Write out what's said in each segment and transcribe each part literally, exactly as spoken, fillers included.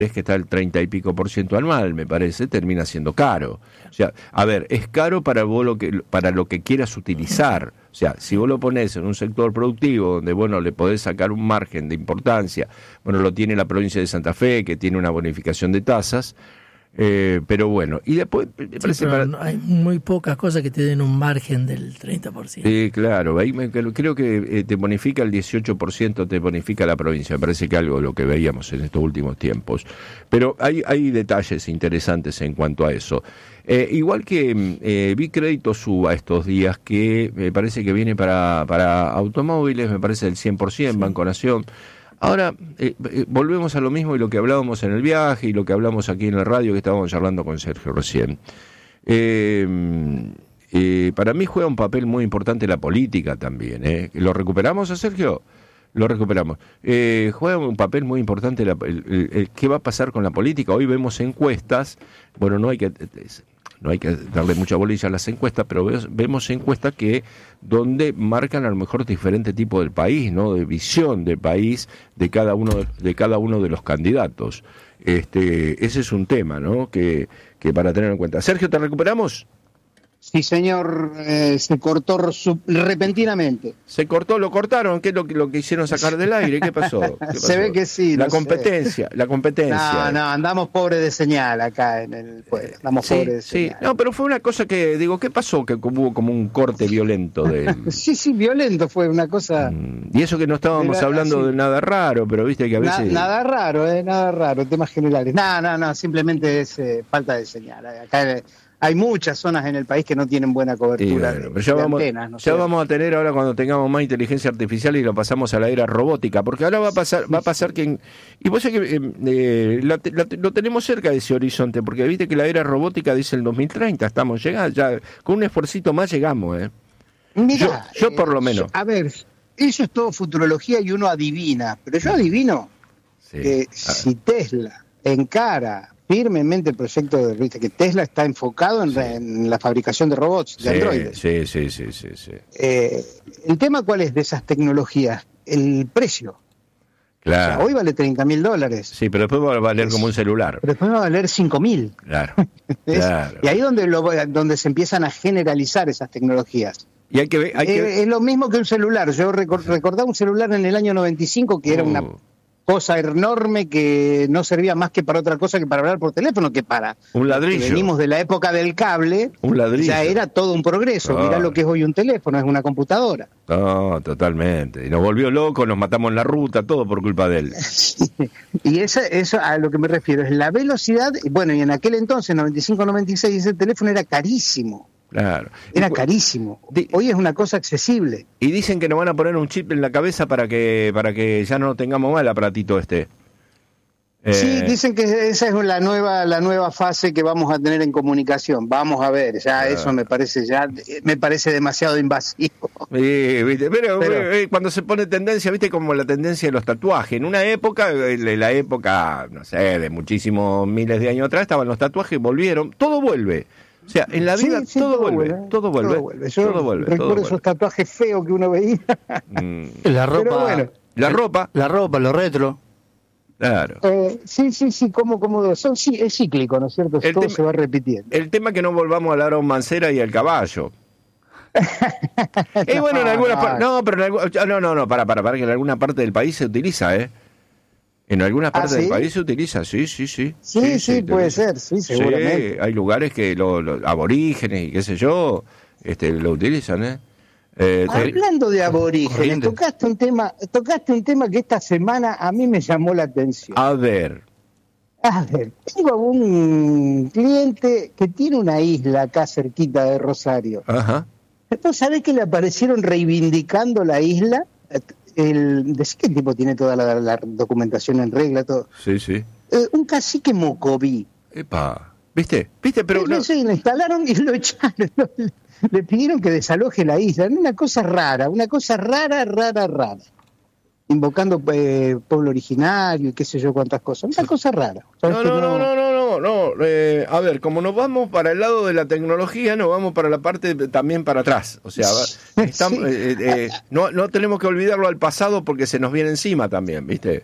es que está el treinta y pico por ciento anual, me parece, termina siendo caro. O sea, a ver, es caro para vos lo que, para lo que quieras utilizar. O sea, si vos lo ponés en un sector productivo donde, bueno, le podés sacar un margen de importancia, bueno, lo tiene la provincia de Santa Fe, que tiene una bonificación de tasas, eh, pero bueno, y después me parece Sí, pero para... hay muy pocas cosas que te den un margen del treinta por ciento. Sí, claro, ahí me, creo que eh, te bonifica el dieciocho por ciento, te bonifica la provincia, me parece que algo de lo que veíamos en estos últimos tiempos. Pero hay, hay detalles interesantes en cuanto a eso. Eh, igual que eh, vi crédito suba estos días, que me parece que viene para, para automóviles, me parece el cien por ciento, sí. Banco Nación. Ahora, eh, eh, volvemos a lo mismo y lo que hablábamos en el viaje y lo que hablamos aquí en la radio, que estábamos charlando con Sergio recién. Eh, eh, para mí juega un papel muy importante la política también. ¿eh? ¿Lo recuperamos a Sergio? Lo recuperamos. Eh, juega un papel muy importante la, el, el, el, qué va a pasar con la política. Hoy vemos encuestas, bueno, no hay que... No hay que darle mucha bolilla a las encuestas, pero vemos encuestas que donde marcan a lo mejor diferente tipo del país, ¿no? De visión del país de cada uno de, de cada uno de los candidatos. Este, ese es un tema, ¿no? Que, que para tener en cuenta. Sergio, ¿te recuperamos? Sí, señor, eh, se cortó sub- repentinamente. ¿Se cortó? ¿Lo cortaron? ¿Qué es lo que, lo que hicieron sacar del aire? ¿Qué pasó? ¿Qué pasó? Se ve que sí. La no competencia, sé. la competencia. No, no, andamos pobres de señal acá en el pueblo. Andamos sí, pobres de sí. señal. No, pero fue una cosa que, digo, ¿qué pasó? Que hubo como un corte violento de... Sí, sí, violento fue una cosa... Mm, y eso que no estábamos Era, hablando sí. de nada raro, pero viste que a veces... Na, nada raro, eh, nada raro, temas generales. No, no, no, simplemente es eh, falta de señal. Acá eh, hay muchas zonas en el país que no tienen buena cobertura. Sí, bueno, de, pero ya, de vamos, antenas, ¿no ya sé? vamos a tener ahora cuando tengamos más inteligencia artificial y lo pasamos a la era robótica, porque ahora va a pasar, va a pasar que... En, y vos sabés que eh, eh, la, la, lo tenemos cerca de ese horizonte, porque viste que la era robótica dice el dos mil treinta, estamos llegando, ya con un esfuercito más llegamos, ¿eh? Mirá, yo, yo por lo eh, menos. A ver, eso es todo futurología y uno adivina, pero yo adivino Sí. que Ah. si Tesla encara firmemente el proyecto de viste que Tesla está enfocado en, Sí. en la fabricación de robots, de Sí, androides. sí, sí, sí, sí, sí. Eh, el tema cuál es de esas tecnologías, el precio. Claro. O sea, hoy vale treinta mil dólares, Sí, pero después va a valer como un celular. pero después va a valer cinco mil. Claro, claro. Y ahí es donde, lo, donde se empiezan a generalizar esas tecnologías. Y hay que ver... Hay que... Eh, es lo mismo que un celular. Yo recor- recordaba un celular en el año noventa y cinco que era una Uh. cosa enorme que no servía más que para otra cosa que para hablar por teléfono, que para... Un ladrillo. Que venimos de la época del cable, Un ladrillo. ya era todo un progreso. Ah. Mirá lo que es hoy un teléfono, es una computadora. No, totalmente. Y nos volvió locos, nos matamos en la ruta, todo por culpa de él. Y eso, eso a lo que me refiero es la velocidad. y Bueno, y en aquel entonces, noventa y cinco noventa y seis, ese teléfono era carísimo. Claro. Era Y, carísimo. Di- Hoy es una cosa accesible. y dicen que nos van a poner un chip en la cabeza para que para que ya no tengamos mal el aparatito este. Eh, Sí, dicen que esa es la nueva la nueva fase que vamos a tener en comunicación. Vamos a ver, ya Ah. eso me parece ya me parece demasiado invasivo. Sí, ¿viste? Pero, Pero- eh, cuando se pone tendencia, viste como la tendencia de los tatuajes. En una época, en la época, no sé, de muchísimos miles de años atrás, estaban los tatuajes, volvieron, todo vuelve. O sea, en la vida Sí, sí, todo, vuelve, todo vuelve, todo vuelve. Yo todo vuelve, todo recuerdo vuelve. esos tatuajes feos que uno veía. Mm, La ropa, Pero bueno. la ropa, la ropa, lo retro. claro. Eh, sí, sí, sí, como como son sí, es cíclico, ¿no es cierto? El Todo tema- se va repitiendo. El tema que no volvamos a la Aaron Mancera y al caballo. Y bueno, en alguna parte, no, pero en algu- no, no, no, para, para, para, que en alguna parte del país se utiliza, ¿eh? En alguna parte ¿Ah, del sí? país se utiliza, sí, sí, sí. Sí, sí, puede utiliza. ser, sí, seguramente. Sí, hay lugares que los lo, aborígenes y qué sé yo, este, lo utilizan, ¿eh? eh te- Hablando de aborígenes, corriente. tocaste un tema, tocaste un tema que esta semana a mí me llamó la atención. a ver, A ver, tengo un cliente que tiene una isla acá cerquita de Rosario. ajá, ¿Entonces sabés que le aparecieron reivindicando la isla? El, decí que el tipo tiene toda la, la documentación en regla, todo. sí, sí. Eh, un cacique mocoví. Epa, ¿viste? ¿Viste? Pero no, Entonces lo instalaron y lo echaron. Le pidieron que desaloje la isla. Una cosa rara, una cosa rara, rara, rara. Invocando eh, pueblo originario y qué sé yo cuántas cosas. Una cosa rara. ¿Sabes no, que no, no, no, no, no, no. Eh, a ver, como nos vamos para el lado de la tecnología, nos vamos para la parte de- también para atrás. O sea, va- estamos, Sí. eh, eh, no, no tenemos que olvidarlo al pasado porque se nos viene encima también, ¿viste?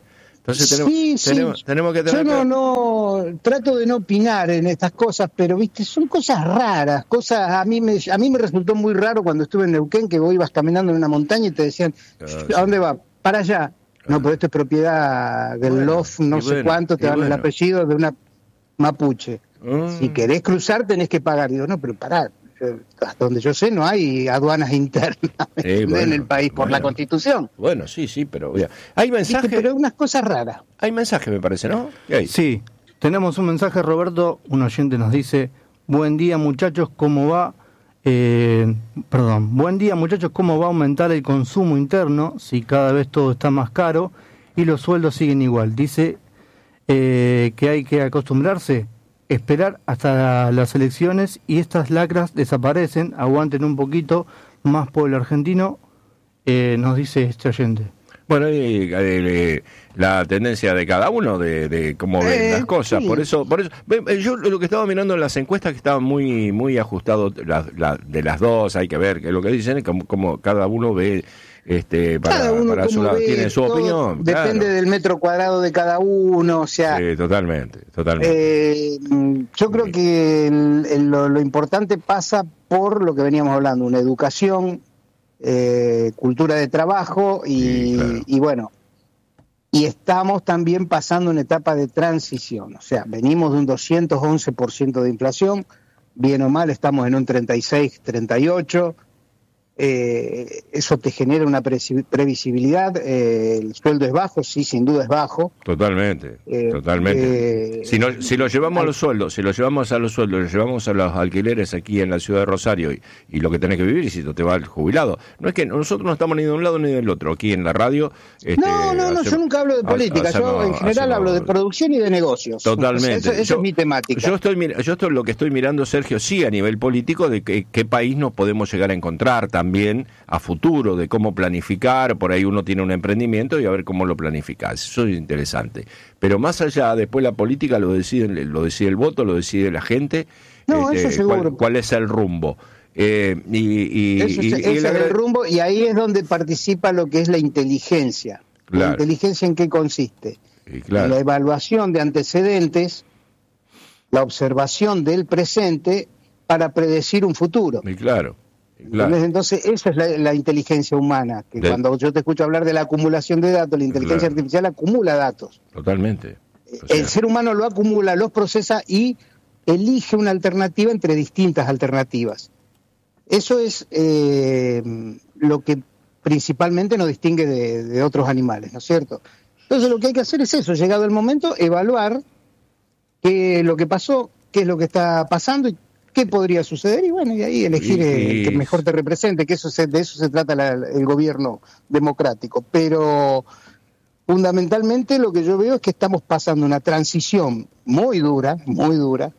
Entonces tenemos, sí, sí. tenemos, tenemos que tener... Yo no, que... no trato de no opinar en estas cosas, pero viste, son cosas raras, cosas a mí me a mí me resultó muy raro cuando estuve en Neuquén, que vos ibas caminando en una montaña y te decían, ¿a dónde va? Para allá. No, pero esto es propiedad del bueno, Lof, no sé bueno, cuánto, te dan bueno. el apellido de una mapuche. Mm. Si querés cruzar tenés que pagar. Digo, no, pero pará, hasta donde yo sé no hay aduanas internas Sí, bueno, en el país por bueno. la Constitución. Bueno, sí, sí, pero... Oye, hay mensajes, ¿Viste? Pero unas cosas raras. hay mensajes me parece, ¿no? ¿Qué hay? Sí, tenemos un mensaje, Roberto, un oyente nos dice, buen día muchachos, ¿cómo va? Eh, perdón, buen día muchachos, ¿cómo va a aumentar el consumo interno si cada vez todo está más caro y los sueldos siguen igual? Dice eh, que hay que acostumbrarse, esperar hasta las elecciones y estas lacras desaparecen, aguanten un poquito más pueblo argentino, eh, nos dice este oyente. Bueno, y, eh, la tendencia de cada uno de, de cómo ven Eh, las cosas, sí. por eso, por eso, ve, eh, yo lo que estaba mirando en las encuestas que estaban muy, muy ajustados la, la, de las dos, hay que ver que lo que dicen es como, como cada uno ve, este, para, Cada uno para su como lado, ve, tiene su todo opinión. depende claro. del metro cuadrado de cada uno, o sea, Sí, totalmente, totalmente. eh, yo creo que el- el- lo, lo importante pasa por lo que veníamos hablando, una educación, eh, cultura de trabajo y, Sí, claro. y bueno, y estamos también pasando una etapa de transición, o sea, venimos de un doscientos once por ciento de inflación, bien o mal estamos en un treinta y seis, treinta y ocho. Eh, eso te genera una presi- previsibilidad, eh, el sueldo es bajo, sí, sin duda es bajo. Totalmente, Eh, totalmente. eh, si, no, si lo llevamos a los sueldos, si lo llevamos a los sueldos, lo llevamos a los alquileres aquí en la ciudad de Rosario y, y lo que tenés que vivir y si no te va el jubilado. No es que nosotros no estamos ni de un lado ni del otro. Aquí en la radio... Este, No, no, no, hacemos- yo nunca hablo de ha- política, yo hacemos- en general hacemos- hablo de producción y de negocios. Totalmente. Eso, eso Yo- es mi temática. Yo estoy, mira- yo estoy lo que estoy mirando, Sergio, sí, a nivel político, de que- qué país nos podemos llegar a encontrar también a futuro, de cómo planificar, por ahí uno tiene un emprendimiento y a ver cómo lo planificás. Eso es interesante. Pero más allá, después la política lo decide, lo decide el voto, lo decide la gente. No, eso seguro. Cuál, cuál es el rumbo. Eh, y, y, Eso es, y- y ese el es agra- el rumbo y ahí es donde participa lo que es la inteligencia. ¿La Claro. inteligencia en qué consiste? y claro, En la evaluación de antecedentes, la observación del presente para predecir un futuro. y claro, y claro. ¿Entendés? Entonces, eso es la, la inteligencia humana, que De- cuando yo te escucho hablar de la acumulación de datos, la inteligencia Claro. artificial acumula datos. Totalmente. O sea, El ser humano lo acumula, los procesa y elige una alternativa entre distintas alternativas. Eso es eh, lo que principalmente nos distingue de, de otros animales, ¿no es cierto? Entonces lo que hay que hacer es eso, llegado el momento, evaluar qué es lo que pasó, qué es lo que está pasando y qué podría suceder y bueno, y ahí elegir Y- eh, el que y- mejor te represente, que eso se- de eso se trata la- el gobierno democrático. Pero fundamentalmente lo que yo veo es que estamos pasando una transición muy dura, muy dura,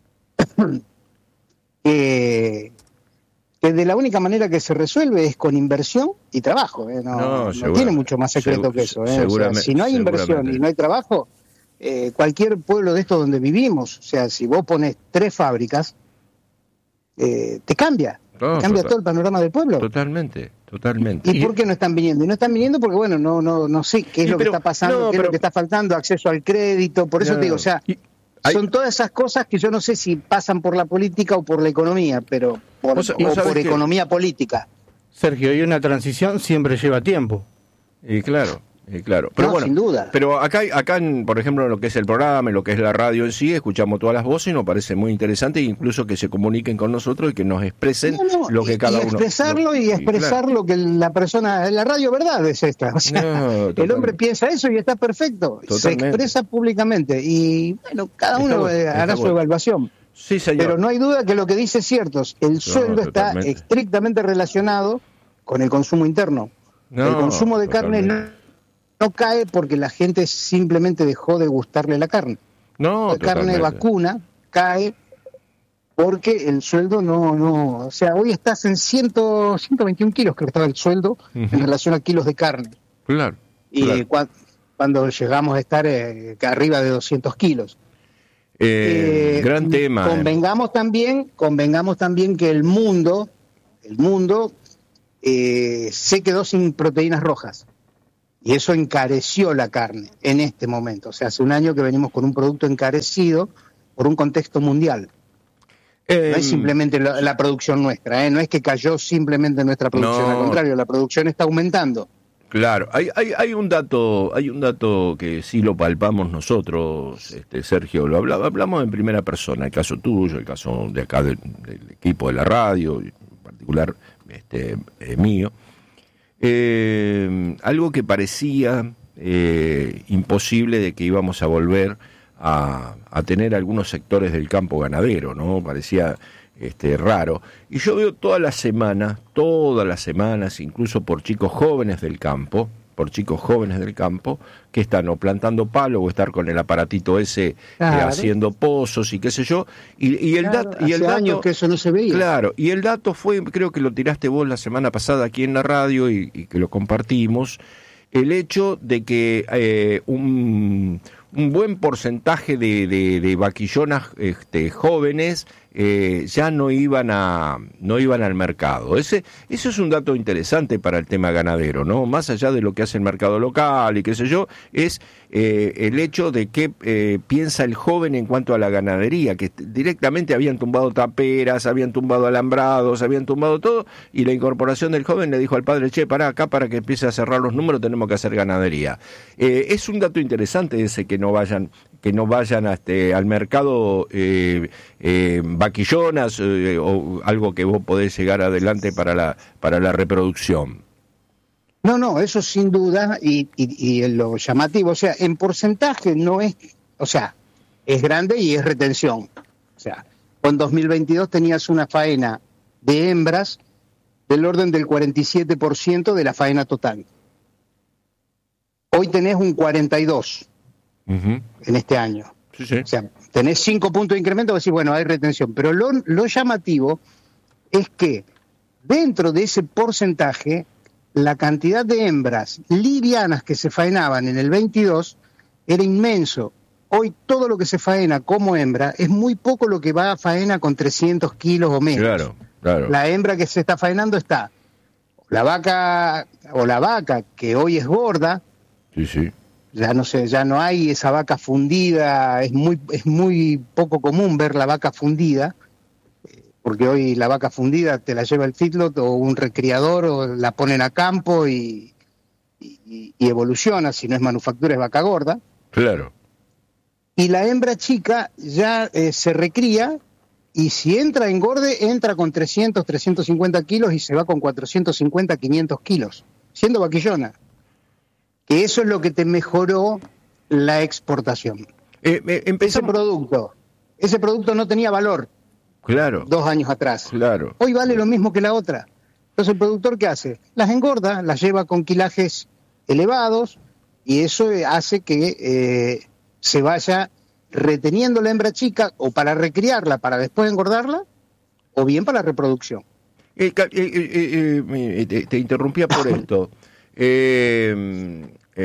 que, que de la única manera que se resuelve es con inversión y trabajo. ¿eh? No, No, no segura- tiene mucho más secreto segu- que eso. ¿eh? O sea, seguramente- si no hay inversión seguramente. y no hay trabajo, eh, cualquier pueblo de estos donde vivimos, o sea, si vos pones tres fábricas, eh, te cambia, No, te cambia total- todo el panorama del pueblo. Totalmente, totalmente. ¿Y por qué no están viniendo? Y no están viniendo porque, bueno, no no no sé qué es Y lo pero- que está pasando, no, qué es pero- lo que está faltando, acceso al crédito, por eso No. te digo, o sea, Y- hay- son todas esas cosas que yo no sé si pasan por la política o por la economía, pero por, Vos- o vos sabés por que- economía política. Sergio, y una transición siempre lleva tiempo. Y claro, y claro. Pero No, bueno, sin duda. Pero acá, acá en, por ejemplo, en lo que es el programa, en lo que es la radio en sí, escuchamos todas las voces y nos parece muy interesante, incluso que se comuniquen con nosotros y que nos expresen No, no, lo que y- cada y uno. expresarlo lo- y expresar claro. lo que la persona, la radio verdad es esta, o sea, No, el totalmente. hombre piensa eso y está perfecto, Totalmente. se expresa públicamente y bueno, cada Está uno bueno, eh, está hará su bueno. evaluación. Sí, señor. Pero no hay duda que lo que dice es cierto, el sueldo está totalmente. estrictamente relacionado con el consumo interno. No, el consumo de carne no, totalmente. no cae porque la gente simplemente dejó de gustarle la carne. No, la carne totalmente. vacuna cae porque el sueldo no, no, o sea, hoy estás en cien, ciento veintiún kilos, creo que estaba el sueldo, Ujú. en relación a kilos de carne. Claro. Y claro. cua- cuando llegamos a estar eh, arriba de doscientos kilos. Eh, Eh, gran tema. eh. Convengamos también, convengamos también que el mundo, el mundo eh, se quedó sin proteínas rojas. Y eso encareció la carne en este momento. O sea, hace un año que venimos con un producto encarecido por un contexto mundial. Eh, no es simplemente la, la producción nuestra, ¿eh? No es que cayó simplemente nuestra producción, no, al contrario, la producción está aumentando. Claro, hay, hay, hay un dato, hay un dato que sí lo palpamos nosotros, este, Sergio, lo hablaba, hablamos en primera persona, el caso tuyo, el caso de acá del, del equipo de la radio, en particular este, eh, mío. Eh, algo que parecía eh, imposible de que íbamos a volver a, a tener algunos sectores del campo ganadero, ¿no? Parecía este, raro. Y yo veo todas las semanas, todas las semanas, incluso por chicos jóvenes del campo, por chicos jóvenes del campo, que están o plantando palo o estar con el aparatito ese Claro. eh, haciendo pozos y qué sé yo. Y, y el, Claro, dat- y el hace dato... años que eso no se veía. Claro, y el dato fue, creo que lo tiraste vos la semana pasada aquí en la radio y, y que lo compartimos, el hecho de que eh, un, un buen porcentaje de, de, de vaquillonas este, jóvenes eh, ya no iban a no iban al mercado. Ese eso es un dato interesante para el tema ganadero, ¿no? Más allá de lo que hace el mercado local y qué sé yo, es eh, el hecho de que eh, piensa el joven en cuanto a la ganadería, que directamente habían tumbado taperas, habían tumbado alambrados, habían tumbado todo, y la incorporación del joven le dijo al padre, che, pará acá para que empiece a cerrar los números, tenemos que hacer ganadería. Eh, es un dato interesante ese que no vayan que no vayan a este, al mercado eh, eh, vaquillonas eh, o algo que vos podés llegar adelante para la para la reproducción. No, no, eso sin duda, y, y, y lo llamativo, o sea, en porcentaje no es, o sea, es grande y es retención. O sea, en dos mil veintidós tenías una faena de hembras del orden del cuarenta y siete por ciento de la faena total. Hoy tenés un cuarenta y dos por ciento Uh-huh. en este año. Sí, sí. O sea, tenés cinco puntos de incremento, vos decís, bueno, hay retención. Pero lo, lo llamativo es que dentro de ese porcentaje, la cantidad de hembras livianas que se faenaban en el veintidós era inmenso. Hoy todo lo que se faena como hembra es muy poco lo que va a faena con trescientos kilos o menos. Claro, claro. La hembra que se está faenando está la vaca o la vaca que hoy es gorda, Sí, sí. ya no sé, ya no hay esa vaca fundida, es muy es muy poco común ver la vaca fundida, porque hoy la vaca fundida te la lleva el feedlot o un recriador o la ponen a campo y, y, y evoluciona, si no es manufactura es vaca gorda, Claro. y la hembra chica ya eh, se recría y si entra en engorde entra con trescientos, trescientos cincuenta kilos y se va con cuatrocientos cincuenta, quinientos kilos, siendo vaquillona. Que eso es lo que te mejoró la exportación. Eh, eh, Ese empezamos... producto, ese producto no tenía valor Claro, dos años atrás. claro. Hoy vale lo mismo que la otra. Entonces el productor, ¿qué hace? Las engorda, las lleva con quilajes elevados y eso hace que eh, se vaya reteniendo la hembra chica o para recriarla, para después engordarla, o bien para la reproducción. Eh, ca- eh, eh, eh, eh, te, te interrumpía por esto. Eh,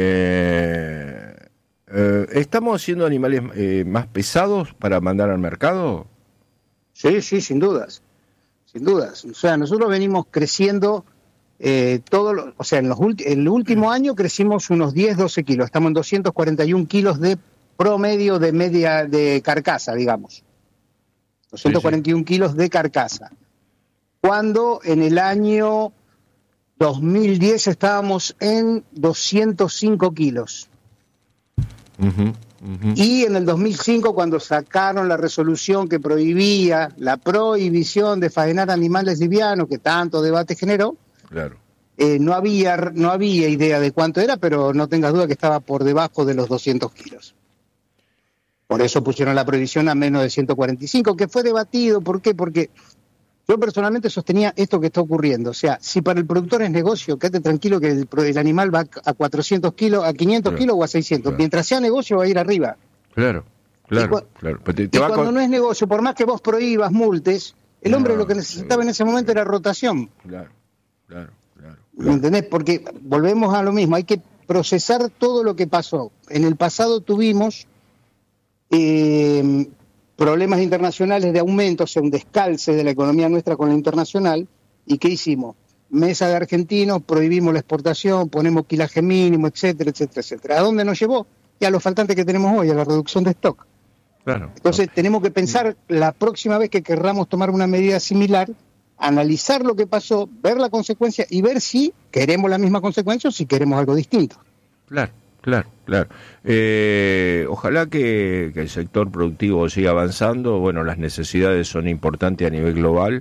eh, eh, ¿Estamos haciendo animales eh, más pesados para mandar al mercado? Sí, sí, sin dudas, sin dudas. O sea, nosotros venimos creciendo eh, todo, lo, o sea, en los ulti- el último año crecimos unos diez, doce kilos. Estamos en doscientos cuarenta y un kilos de promedio de media de carcasa, digamos. doscientos cuarenta y un kilos de carcasa. Cuando en el año dos mil diez estábamos en doscientos cinco kilos. Ujú, ujú. Y en el dos mil cinco, cuando sacaron la resolución que prohibía la prohibición de faenar animales livianos, que tanto debate generó, Claro. eh, no había no había idea de cuánto era, pero no tengas duda que estaba por debajo de los doscientos kilos. Por eso pusieron la prohibición a menos de ciento cuarenta y cinco, que fue debatido. ¿Por qué? Porque yo personalmente sostenía esto que está ocurriendo. O sea, si para el productor es negocio, quédate tranquilo que el, el animal va a cuatrocientos kilos, a quinientos Claro. kilos o a seiscientos. Claro. Mientras sea negocio va a ir arriba. Claro, claro, Y cua- claro. Pero te- te Y va cuando con- no es negocio, por más que vos prohíbas, multes, el No, hombre lo que necesitaba en ese momento era rotación. Claro, claro, claro. ¿Me claro. entendés? Porque volvemos a lo mismo, hay que procesar todo lo que pasó. En el pasado tuvimos eh, problemas internacionales de aumento, o sea, un descalce de la economía nuestra con la internacional. ¿Y qué hicimos? mesa de argentinos, prohibimos la exportación, ponemos quilaje mínimo, etcétera, etcétera, etcétera. ¿A dónde nos llevó? Y a los faltantes que tenemos hoy, a la reducción de stock. Claro. Entonces tenemos que pensar la próxima vez que querramos tomar una medida similar, analizar lo que pasó, ver la consecuencia y ver si queremos la misma consecuencia o si queremos algo distinto. Claro, claro, claro. Eh, ojalá que, que el sector productivo siga avanzando. Bueno, las necesidades son importantes a nivel global.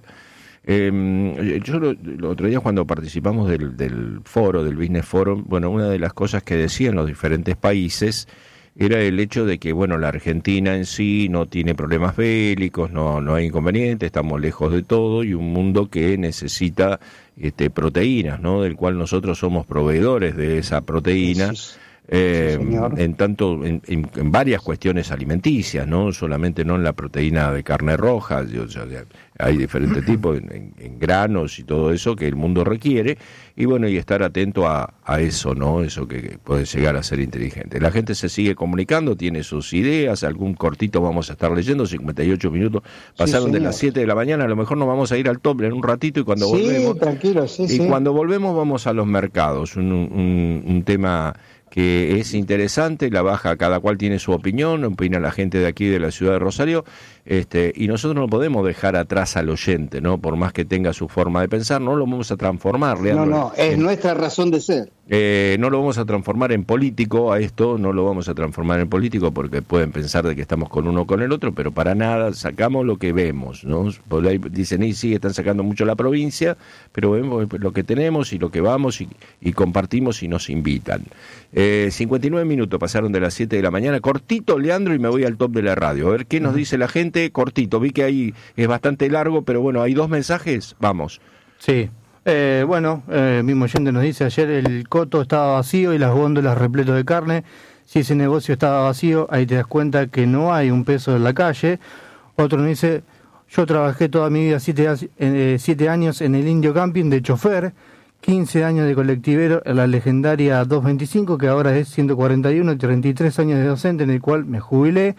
Eh, yo lo, lo otro día cuando participamos del, del foro, del Business Forum, bueno, una de las cosas que decían los diferentes países era el hecho de que, bueno, la Argentina en sí no tiene problemas bélicos, no, no hay inconvenientes, estamos lejos de todo y un mundo que necesita este, proteínas, ¿no? Del cual nosotros somos proveedores de esa proteína. Sí. Eh, sí, en tanto en, en, en varias cuestiones alimenticias, no solamente no en la proteína de carne roja, o sea, hay diferentes tipos en, en, en granos y todo eso que el mundo requiere, y bueno, y estar atento a, a eso, no, eso que, que puede llegar a ser inteligente. La gente se sigue comunicando, tiene sus ideas, algún cortito vamos a estar leyendo, cincuenta y ocho minutos pasaron sí, de las siete de la mañana, a lo mejor nos vamos a ir al top en un ratito y cuando sí, volvemos tranquilo, sí, y sí. cuando volvemos vamos a los mercados, un, un, un tema que es interesante, la baja, cada cual tiene su opinión, opina la gente de aquí de la ciudad de Rosario, este, y nosotros no podemos dejar atrás al oyente, ¿no? Por más que tenga su forma de pensar, no lo vamos a transformar, Leandro. No, no, es en, nuestra razón de ser. Eh, no lo vamos a transformar en político a esto, no lo vamos a transformar en político porque pueden pensar de que estamos con uno o con el otro, pero para nada, sacamos lo que vemos, ¿no? Por ahí dicen, y sí, están sacando mucho la provincia, pero vemos lo que tenemos y lo que vamos y, y compartimos y nos invitan. Eh, cincuenta y nueve minutos pasaron de las siete de la mañana, cortito, Leandro, y me voy al top de la radio, a ver qué nos dice la gente, cortito, vi que ahí es bastante largo, pero bueno, hay dos mensajes, vamos. Sí. Eh, bueno, eh, mismo oyente nos dice, ayer el coto estaba vacío y las góndolas repleto de carne. Si ese negocio estaba vacío, ahí te das cuenta que no hay un peso en la calle. Otro nos dice, yo trabajé toda mi vida siete, eh, siete años en el Indio Camping de chofer, quince años de colectivero en la legendaria doscientos veinticinco, que ahora es ciento cuarenta y uno, y treinta y tres años de docente, en el cual me jubilé.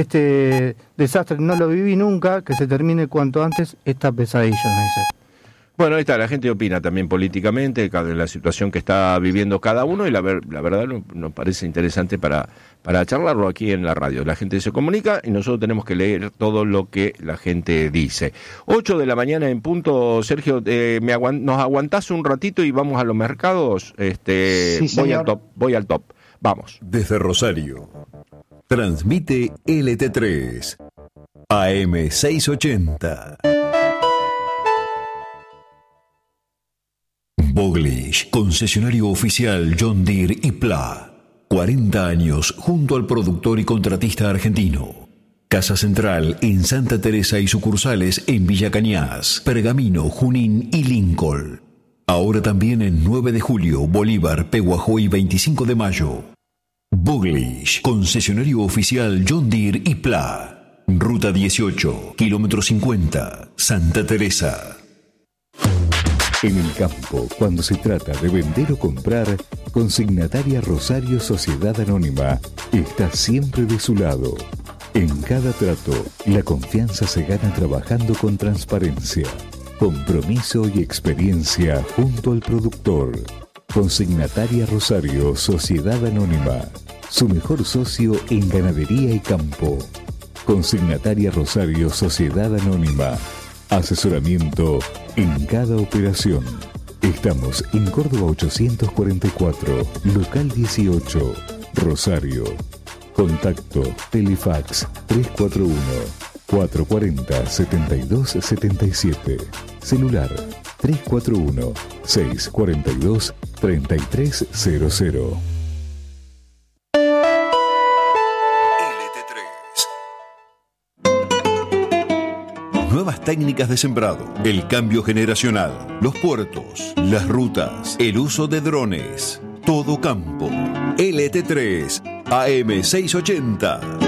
Este desastre no lo viví nunca, que se termine cuanto antes esta pesadilla, nos dice. Bueno, ahí está, la gente opina también políticamente, la situación que está viviendo cada uno, y la, ver, la verdad nos, nos parece interesante para, para charlarlo aquí en la radio. La gente se comunica y nosotros tenemos que leer todo lo que la gente dice. ocho de la mañana en punto, Sergio, eh, me aguant- ¿nos aguantás un ratito y vamos a los mercados? Este, sí, voy al top, voy al top, vamos. Desde Rosario, transmite L T tres, A M seiscientos ochenta. Boglish, concesionario oficial John Deere y Pla. cuarenta años junto al productor y contratista argentino. Casa Central en Santa Teresa y sucursales en Villa Cañas, Pergamino, Junín y Lincoln. Ahora también en nueve de julio, Bolívar, Peguajó y veinticinco de mayo. Boglish, concesionario oficial John Deere y Pla. Ruta dieciocho, kilómetro cincuenta, Santa Teresa. En el campo, cuando se trata de vender o comprar, Consignataria Rosario Sociedad Anónima está siempre de su lado. En cada trato, la confianza se gana trabajando con transparencia, compromiso y experiencia junto al productor. Consignataria Rosario Sociedad Anónima, su mejor socio en ganadería y campo. Consignataria Rosario Sociedad Anónima, asesoramiento en cada operación. Estamos en Córdoba ochocientos cuarenta y cuatro, local dieciocho, Rosario. Contacto Telefax tres cuatro uno, cuatro cuatro cero, siete dos siete siete. Celular tres cuatro uno, seis cuatro dos, tres tres cero cero. Nuevas técnicas de sembrado, el cambio generacional, los puertos, las rutas, el uso de drones, todo campo. L T tres, A M seiscientos ochenta.